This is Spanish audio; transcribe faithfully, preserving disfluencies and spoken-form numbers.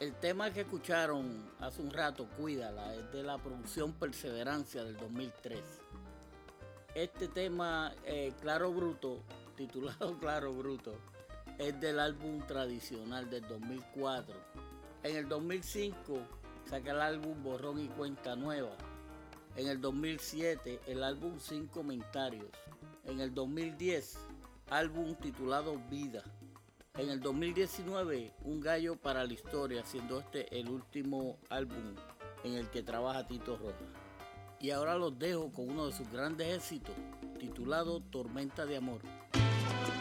El tema que escucharon hace un rato, Cuídala, es de la producción Perseverancia del dos mil tres. Este tema, eh, Claro Bruto, titulado Claro Bruto, es del álbum tradicional del dos mil cuatro. En el dos mil cinco saca el álbum Borrón y Cuenta Nueva. En el dos mil siete el álbum Sin Comentarios. En el dos mil diez álbum titulado Vida. En el dos mil diecinueve, Un Gallo para la Historia, siendo este el último álbum en el que trabaja Tito Rojas. Y ahora los dejo con uno de sus grandes éxitos, titulado Tormenta de Amor.